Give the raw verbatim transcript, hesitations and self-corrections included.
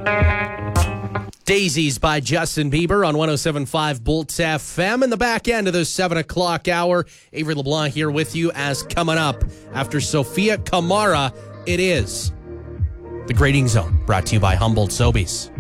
Daisies by Justin Bieber on one oh seven point five Bolts F M. In the back end of the seven o'clock hour, Avery LeBlanc here with you as coming up after Sofia Kamara, it is The Grading Zone, brought to you by Humboldt Sobeys.